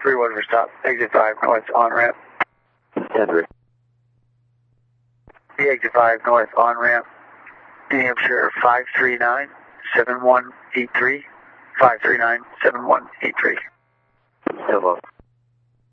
31 for stop. Exit 5 north on ramp. 10-3. The exit 5 north on ramp. New Hampshire 539-7183. 539-7183. Hello.